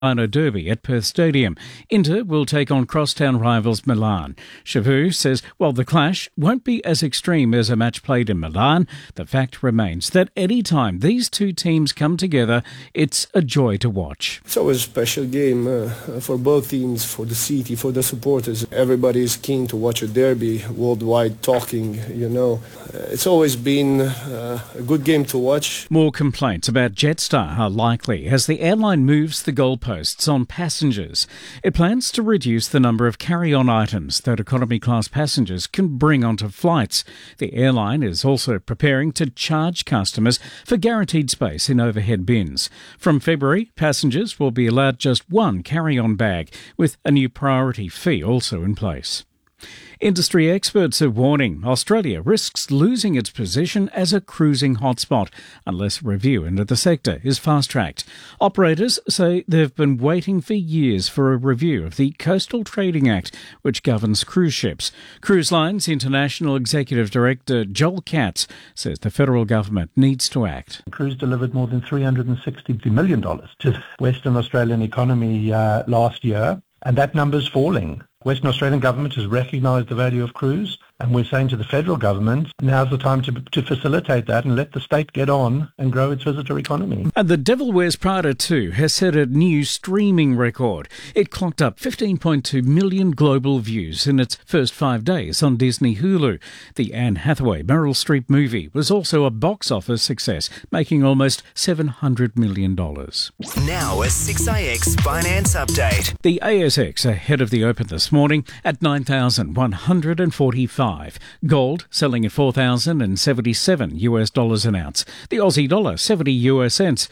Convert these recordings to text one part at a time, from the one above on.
Derby at Perth Stadium. Inter will take on crosstown rivals Milan. Chavou says while the clash won't be as extreme as a match played in Milan, the fact remains that any time these two teams come together, it's a joy to watch. It's always a special game for both teams, for the city, for the supporters. Everybody is keen to watch a derby, worldwide talking, It's always been a good game to watch. More complaints about Jetstar are likely as the airline moves the goalposts on passengers. It plans to reduce the number of carry-on items that economy class passengers can bring onto flights. The airline is also preparing to charge customers for guaranteed space in overhead bins. From February, passengers will be allowed just one carry-on bag, with a new priority fee also in place. Industry experts are warning Australia risks losing its position as a cruising hotspot unless review into the sector is fast-tracked. Operators say they've been waiting for years for a review of the Coastal Trading Act, which governs cruise ships. Cruise Lines International Executive Director Joel Katz says the federal government needs to act. Cruise delivered more than $360 million to the Western Australian economy last year, and that number's falling. Western Australian government has recognised the value of cruise, and we're saying to the federal government, now's the time to facilitate that and let the state get on and grow its visitor economy. And The Devil Wears Prada 2 has set a new streaming record. It clocked up 15.2 million global views in its first 5 days on Disney Hulu. The Anne Hathaway Meryl Streep movie was also a box office success, making almost $700 million. Now a 6AX Finance Update. The ASX ahead of the open this morning at 9,145. Gold selling at $4,077 an ounce. The Aussie dollar 70 US cents,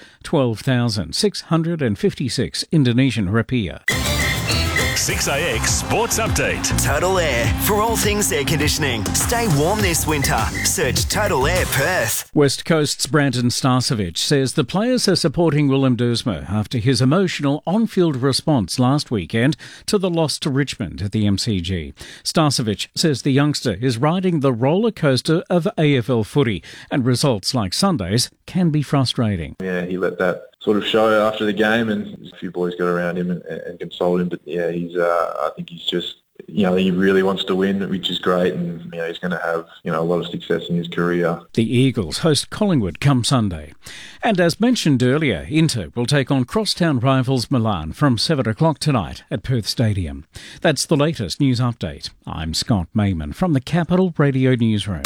12,656 Indonesian rupiah. 6AX Sports Update. Total Air. For all things air conditioning. Stay warm this winter. Search Total Air Perth. West Coast's Brandon Starcevic says the players are supporting Willem Duursma after his emotional on-field response last weekend to the loss to Richmond at the MCG. Starcevic says the youngster is riding the roller coaster of AFL footy, and results like Sunday's can be frustrating. Yeah, he let that sort of show after the game, and a few boys got around him and consoled him. But yeah, I think he's just, he really wants to win, which is great, and he's going to have a lot of success in his career. The Eagles host Collingwood come Sunday, and as mentioned earlier, Inter will take on crosstown rivals Milan from 7 o'clock tonight at Perth Stadium. That's the latest news update. I'm Scott Mayman from the Capital Radio Newsroom.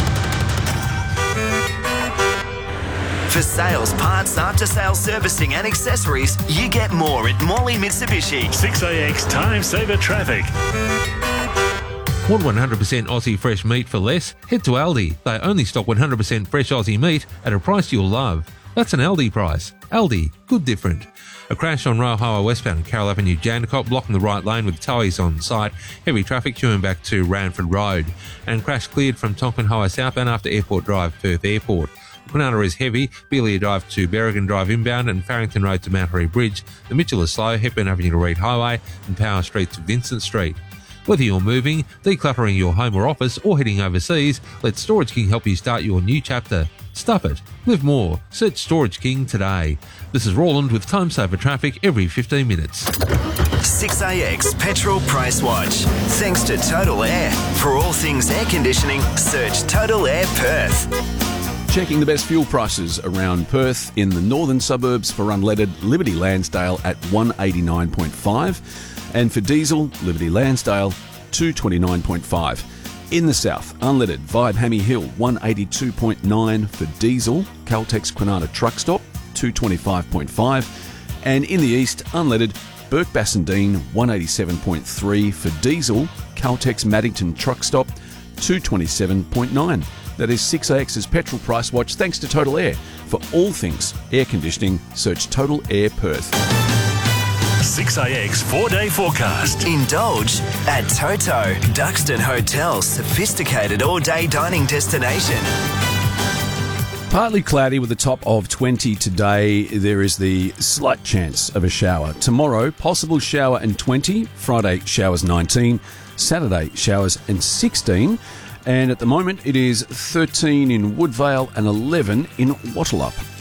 For sales, parts, after-sales servicing and accessories, you get more at Morley Mitsubishi. 6AX Time Saver Traffic. Want 100% Aussie fresh meat for less? Head to Aldi. They only stock 100% fresh Aussie meat at a price you'll love. That's an Aldi price. Aldi, good different. A crash on Rail Highway westbound Carroll Avenue Jandakot, blocking the right lane with towies on site. Heavy traffic queuing back to Ranford Road. And crash cleared from Tonkin Highway southbound after Airport Drive, Perth Airport. Kwinana is heavy, Beeley Drive to Berrigan Drive inbound and Farrington Road to Mount Harry Bridge. The Mitchell is slow, Hepburn Avenue to Reid Highway and Power Street to Vincent Street. Whether you're moving, decluttering your home or office or heading overseas, let Storage King help you start your new chapter. Stuff it. Live more. Search Storage King today. This is Roland with Time Saver Traffic every 15 minutes. 6AX Petrol Price Watch. Thanks to Total Air. For all things air conditioning, search Total Air Perth. Checking the best fuel prices around Perth in the northern suburbs for unleaded, Liberty Lansdale at 189.5, and for diesel, Liberty Lansdale 229.5. In the south, unleaded, Vibe Hammy Hill 182.9 for diesel, Caltex Kwinana Truck Stop 225.5, and in the east, unleaded, Burke Bassendean 187.3 for diesel, Caltex Maddington Truck Stop 227.9. That is 6AX's Petrol Price Watch, thanks to Total Air. For all things air conditioning, search Total Air Perth. 6AX 4-day forecast. Indulge at Toto, Duxton Hotel's sophisticated all-day dining destination. Partly cloudy with a top of 20 today. There is the slight chance of a shower. Tomorrow, possible shower and 20. Friday, showers 19. Saturday, showers and 16. And at the moment, it is 13 in Woodvale and 11 in Wattleup.